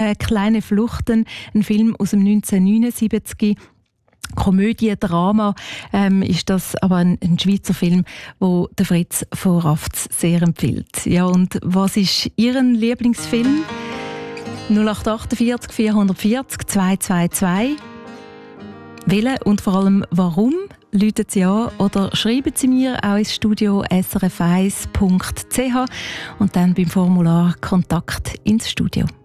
«Kleine Fluchten», ein Film aus dem 1979. Komödie, Drama ist das, aber ein Schweizer Film, wo der Fritz von Rafts sehr empfiehlt. Ja, und was ist Ihr Lieblingsfilm? 0848 440 222. Welchen und vor allem warum? Rufen Sie an oder schreiben Sie mir auch ins Studio srf1.ch und dann beim Formular Kontakt ins Studio.